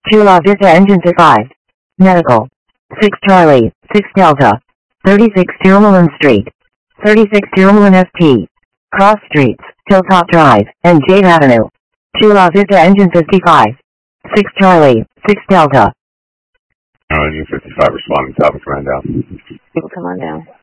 Chula Vista Engine 5. Medical. 6 Charlie, 6 Delta. 36 Tirmalin Street. 36 Tirmalin ST. Cross Streets, Hilltop Drive, and Jade Avenue. Chula Vista Engine 55. 6 Charlie, 6 Delta. Engine 55 responding, topic, command down. People come on down.